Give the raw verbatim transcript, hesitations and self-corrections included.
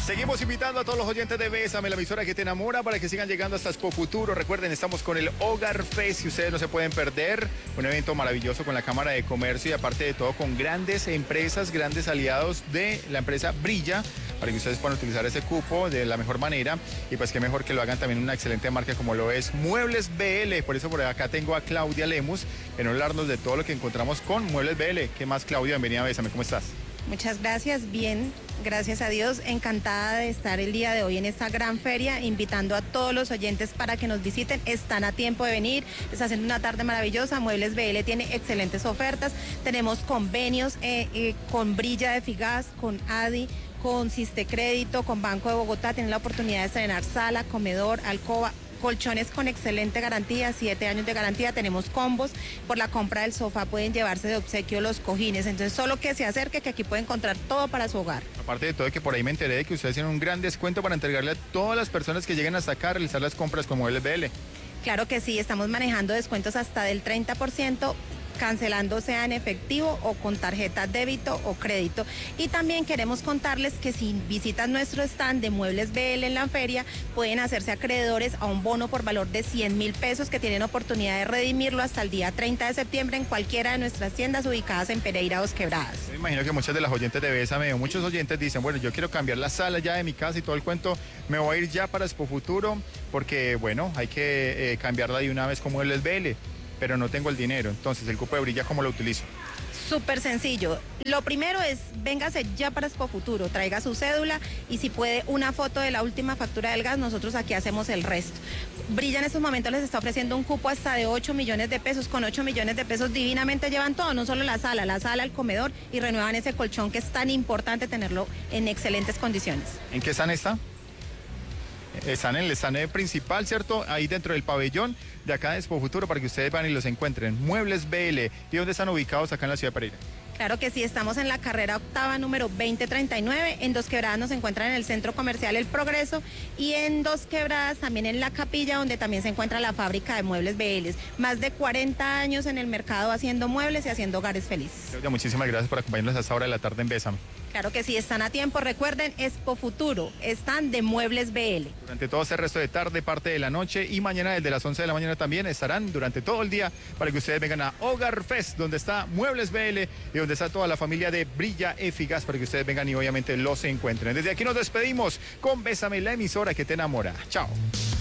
Seguimos invitando a todos los oyentes de Bésame, la emisora que te enamora, para que sigan llegando hasta Expo Futuro. Recuerden, estamos con el Hogar Fest y ustedes no se pueden perder. Un evento maravilloso con la Cámara de Comercio y aparte de todo con grandes empresas, grandes aliados de la empresa Brilla, para que ustedes puedan utilizar ese cupo de la mejor manera. Y pues qué mejor que lo hagan también en una excelente marca como lo es Muebles B L. Por eso por acá tengo a Claudia Lemus en hablarnos de todo lo que encontramos con Muebles B L. ¿Qué más, Claudia? Bienvenida a Bésame, ¿cómo estás? Muchas gracias, bien, gracias a Dios, encantada de estar el día de hoy en esta gran feria, invitando a todos los oyentes para que nos visiten, están a tiempo de venir, está haciendo una tarde maravillosa. Muebles B L tiene excelentes ofertas, tenemos convenios eh, eh, con Brilla de Figas, con Adi, con Siste Crédito, con Banco de Bogotá, tienen la oportunidad de estrenar sala, comedor, alcoba, colchones con excelente garantía, siete años de garantía, tenemos combos, por la compra del sofá pueden llevarse de obsequio los cojines, entonces solo que se acerque, que aquí puede encontrar todo para su hogar. Aparte de todo, que por ahí me enteré de que ustedes tienen un gran descuento para entregarle a todas las personas que lleguen hasta acá a realizar las compras con Muebles B L. Claro que sí, estamos manejando descuentos hasta del treinta por ciento, cancelando sea en efectivo o con tarjeta débito o crédito. Y también queremos contarles que si visitan nuestro stand de Muebles B L en la feria, pueden hacerse acreedores a un bono por valor de cien mil pesos que tienen oportunidad de redimirlo hasta el día treinta de septiembre en cualquiera de nuestras tiendas ubicadas en Pereira Dos Quebradas. Me imagino que muchas de las oyentes de Bésame o muchos oyentes dicen, bueno, yo quiero cambiar la sala ya de mi casa y todo el cuento, me voy a ir ya para Expo Futuro porque, bueno, hay que eh, cambiarla de una vez con Muebles B L. Pero no tengo el dinero, entonces el cupo de Brilla, ¿cómo lo utilizo? Súper sencillo. Lo primero es, véngase ya para Expo Futuro, traiga su cédula y si puede una foto de la última factura del gas, nosotros aquí hacemos el resto. Brilla en estos momentos les está ofreciendo un cupo hasta de ocho millones de pesos, con ocho millones de pesos divinamente llevan todo, no solo la sala, la sala, el comedor y renuevan ese colchón que es tan importante tenerlo en excelentes condiciones. ¿En qué stand está? Están en el stand principal, ¿cierto? Ahí dentro del pabellón de acá de Expo Futuro para que ustedes van y los encuentren. Muebles B L. ¿Y dónde están ubicados acá en la ciudad de Pereira? Claro que sí, estamos en la carrera octava número veinte treinta y nueve, en Dos Quebradas nos encuentran en el Centro Comercial El Progreso y en Dos Quebradas también en La Capilla, donde también se encuentra la fábrica de Muebles B L. Más de cuarenta años en el mercado haciendo muebles y haciendo hogares felices. Claudia, muchísimas gracias por acompañarnos a esta hora de la tarde en Bésame. Claro que sí, están a tiempo. Recuerden, Expo Futuro, están de Muebles B L. Durante todo ese resto de tarde, parte de la noche y mañana desde las once de la mañana también estarán durante todo el día para que ustedes vengan a Hogar Fest, donde está Muebles B L y donde está toda la familia de Brilla Eficaz para que ustedes vengan y obviamente los encuentren. Desde aquí nos despedimos con Bésame, la emisora que te enamora. Chao.